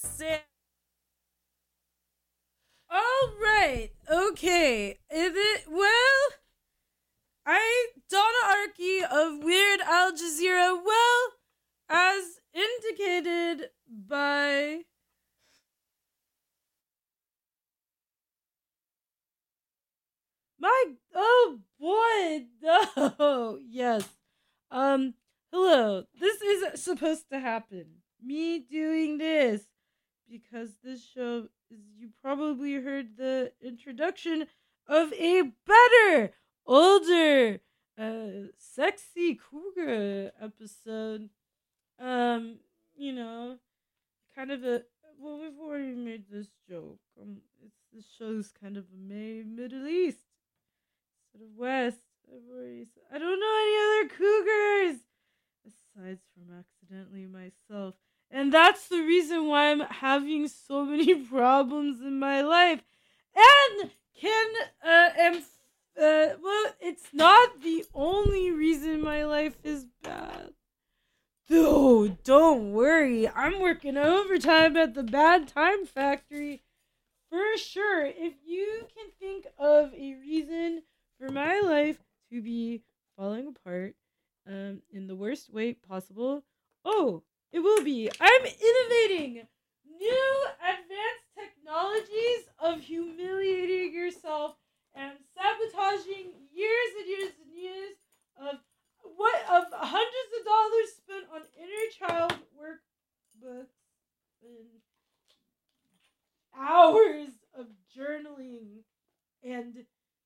Sam. All right. Okay. Is it well? Donna Arky of Weird Al Jazeera. Well, as indicated by my boy. No. Yes. Um. Hello. This isn't supposed to happen. Me doing this because this show is, you probably heard the introduction of a better, older, sexy cougar episode. Um, you know, kind of a, well, we've already made this joke. It's this show's kind of a Middle East, sort of West. I don't know any other cougars aside from accidentally myself. And that's the reason why I'm having so many problems in my life. And well, it's not the only reason my life is bad. Though, don't worry, I'm working overtime at the Bad Time Factory for sure. If you can think of a reason for my life to be falling apart, in the worst way possible, oh, it will be. I'm innovating new advanced technologies of humiliating yourself and sabotaging years and years and years of hundreds of dollars spent on inner child workbooks and hours of journaling and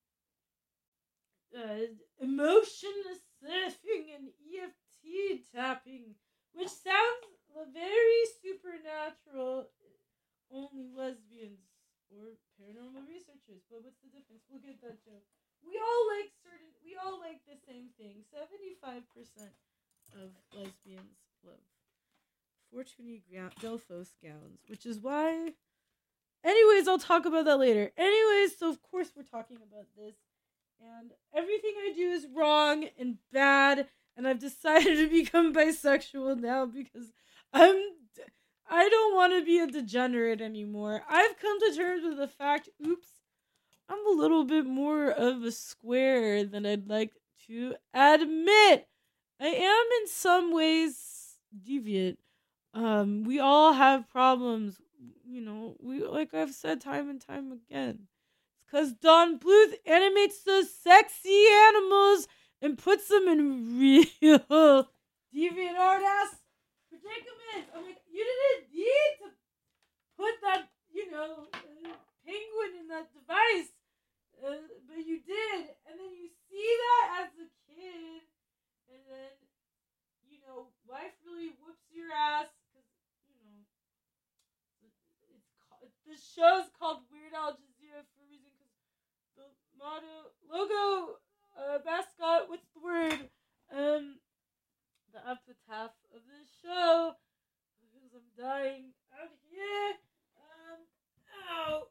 emotion surfing and EFT tapping, which sounds very supernatural. Only lesbians or paranormal researchers. But what's the difference? We'll get that joke. We all like the same thing. 75% of lesbians love Fortuny Delphos gowns, which is why. Anyways, I'll talk about that later. Anyways, so of course we're talking about this. And everything I do is wrong and bad, and I've decided to become bisexual now because I don't want to be a degenerate anymore. I've come to terms with the fact, oops, I'm a little bit more of a square than I'd like to admit. I am in some ways deviant. We all have problems, we, like I've said time and time again. Because Don Bluth animates those sexy animals and puts them in real deviant art ass predicaments. I'm like, you didn't need to put that, penguin in that device. But you did. And then you see that as a kid. And then, life really whoops your ass. Because, this show's called Weird Al Jazeera for a reason. Because the logo, mascot, what's the word? The epitaph of this show. Because I'm dying out here. Ow.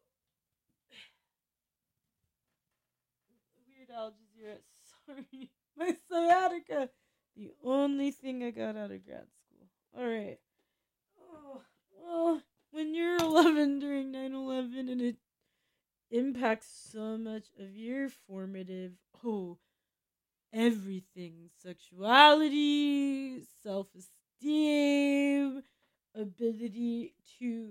Weird Al Jazeera. Sorry. My sciatica. The only thing I got out of grad school. Alright. Oh, well, when you're 11 during 9/11 and it impacts so much of your formative, everything, sexuality, self-esteem, ability to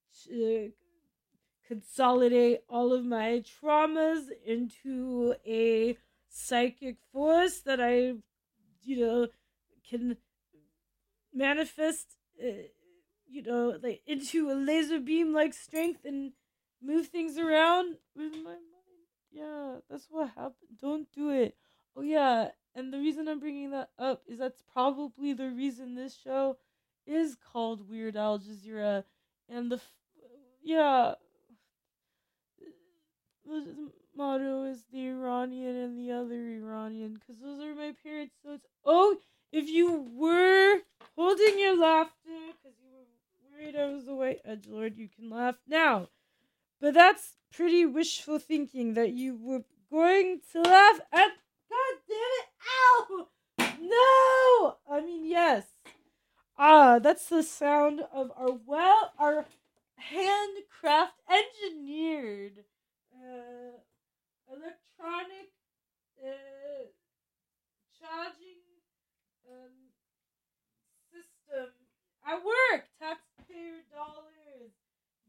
consolidate all of my traumas into a psychic force that I, can manifest, like into a laser beam like strength and move things around with my mind. Yeah, that's what happened. Don't do it. Oh, yeah. And the reason I'm bringing that up is that's probably the reason this show is called Weird Al Jazeera. And yeah, the motto is the Iranian and the other Iranian, because those are my parents. So it's, if you were holding your laughter because you were worried I was a white edgelord, you can laugh now. But that's pretty wishful thinking that you were going to laugh at. God damn it! Ow! No! I mean, yes. That's the sound of our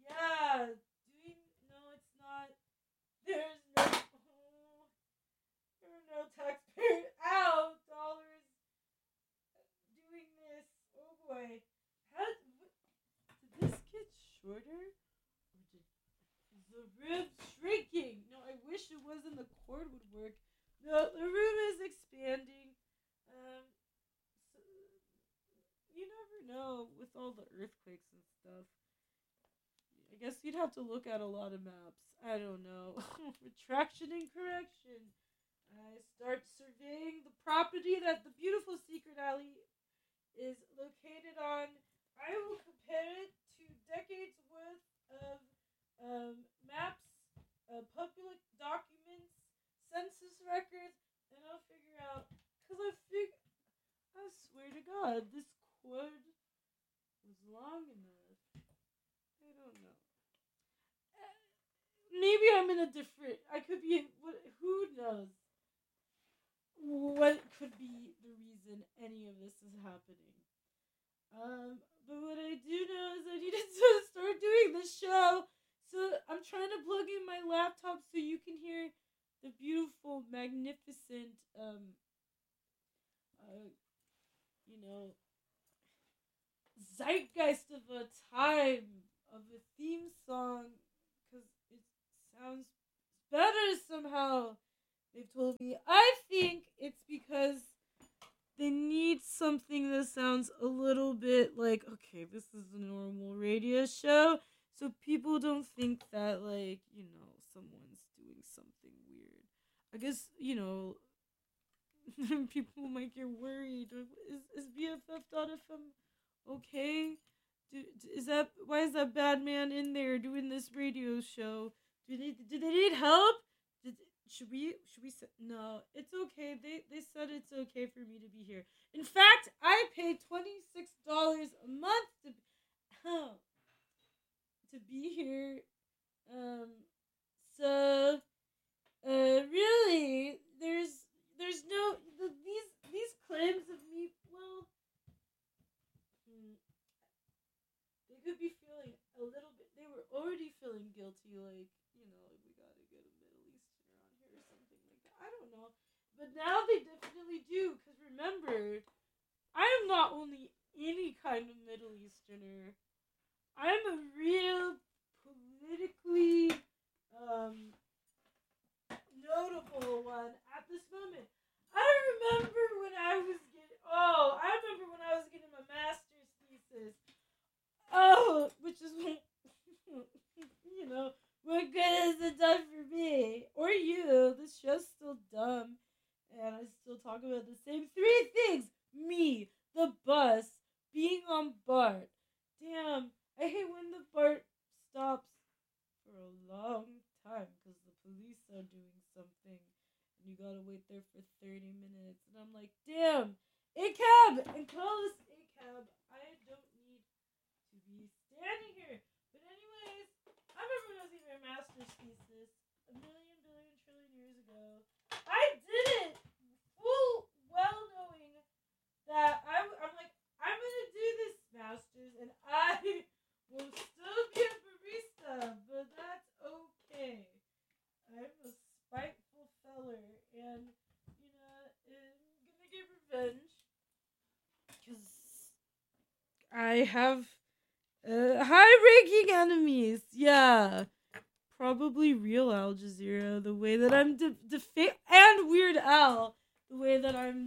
Yeah, doing no, it's not. There's no. Oh, there are no taxpayer. Ow, dollars doing this. Oh boy. How did this get shorter? Or did the room shrinking? No, I wish it wasn't. The cord would work. No, the room is expanding. Um, so, you never know with all the earthquakes and stuff. I guess you'd have to look at a lot of maps. I don't know. Retraction and correction. I start surveying the property that the beautiful secret alley is located on. I will compare it to decades worth of maps, public documents, census records, and I'll figure out. Because I swear to God, this cord was long enough. I don't know. Maybe I'm in a different. I could be. Who knows? What could be the reason any of this is happening? But what I do know is I needed to start doing the show. So I'm trying to plug in my laptop so you can hear the beautiful, magnificent, uh, you know, zeitgeist of a time of a theme song because it sounds better somehow. They've told me. I think it's because they need something that sounds a little bit like, okay, this is a normal radio show, so people don't think that, like, someone's doing something weird. I guess, people might get worried. Is BFF.FM okay? Why is that bad man in there doing this radio show? Do they need help? Should we no, it's okay. They said it's okay for me to be here. In fact, I pay $26 a month to be here. Um so really there's no these claims of me, well, they could be feeling a little bit. They were already feeling guilty, like, we gotta get a Middle Easterner on here or something like that. I don't know. But now they definitely do, because remember, I am not only any kind of Middle Easterner, I'm a real politically notable one at this moment. I remember when I was getting my master's thesis. Oh, which is what good has it done for me or you? This show's still dumb, and I still talk about the same three things: me, the bus, being on BART. Damn, I hate when the BART stops for a long time because the police are doing something, and you gotta wait there for 30 minutes. And I'm like, damn, ACAB, and call this ACAB. I don't need to be standing here. But anyways, I remember when I was getting my master's thesis a million, billion, trillion years ago. I did it full well knowing that I'm like, I'm gonna do this master's and I will still be a barista, but that's okay. I'm a spiteful feller, and I'm gonna get revenge because I have high-ranking enemies. Yeah, probably real Al Jazeera. The way that I'm and Weird Al. The way that I'm,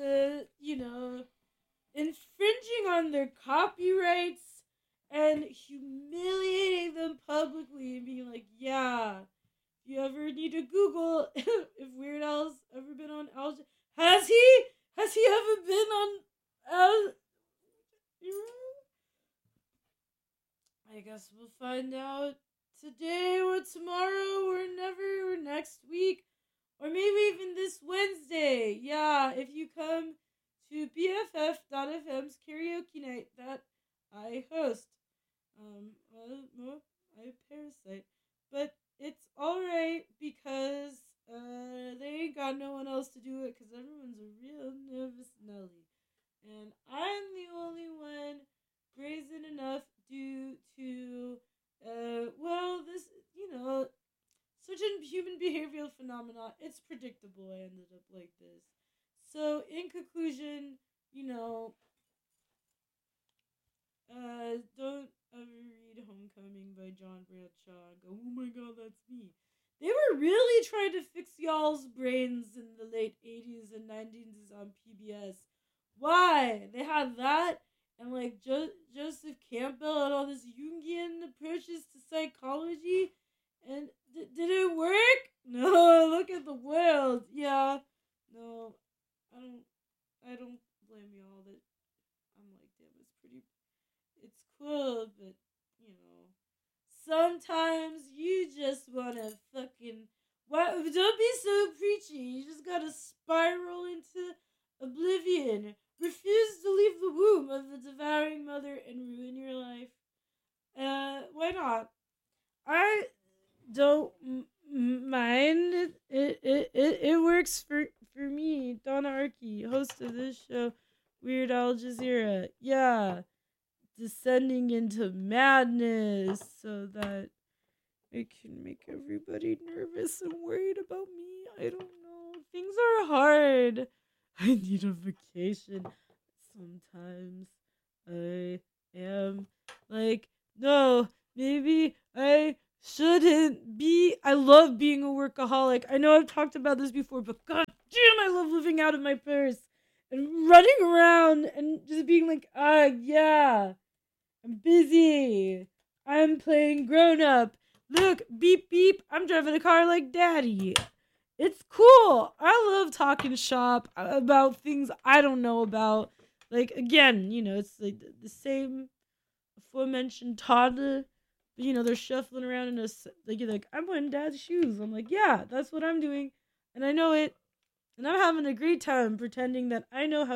infringing on their copyrights and humiliating them publicly and being like, yeah, if you ever need to Google if Weird Al's ever been on Al Jazeera. Has he? Has he ever been on Al? I guess we'll find out today or tomorrow or never or next week or maybe even this Wednesday. Yeah, if you come to BFF.FM's karaoke night that I host. I parasite. But it's alright because they ain't got no one else to do it because everyone's a real nervous Nelly. And I'm the only one brazen enough due to phenomenon. It's predictable I ended up like this. So, in conclusion, you know, don't ever read Homecoming by John Bradshaw and go, oh my god, that's me. They were really trying to fix y'all's brains in the late 80s and 90s on PBS. Why? They had that and like Joseph Campbell and all this Jungian approaches to psychology. And did it work? No, look at the world. Yeah. No, I don't blame y'all that I'm like, damn, it's cool, but you know, sometimes you just wanna fucking don't be so preachy. You just gotta spiral into oblivion. Refuse to leave the womb of the devouring mother and ruin your life. Why not? I don't mind. It works for me. Donna Archie, host of this show, Weird Al Jazeera. Yeah, descending into madness so that it can make everybody nervous and worried about me. I don't know. Things are hard. I need a vacation. Sometimes I am like, no, maybe I shouldn't be. I love being a workaholic. I know I've talked about this before, but god damn, I love living out of my purse and running around and just being like, yeah, I'm busy. I'm playing grown up. Look, beep beep, I'm driving a car like daddy. It's cool. I love talking shop about things I don't know about. Like, again, you know, it's like the same aforementioned toddler. But, you know, they're shuffling around in like, I'm wearing dad's shoes. I'm like, yeah, that's what I'm doing. And I know it. And I'm having a great time pretending that I know how